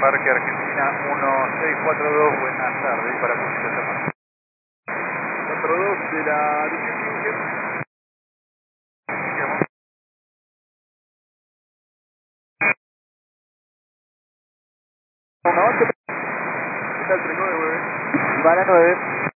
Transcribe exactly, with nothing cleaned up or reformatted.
Parque Argentina uno seis cuatro dos, buenas tardes, para Puerto Semana. cuatro dos de la Duque. Una base. Está el tres nueve. Va a la nueve.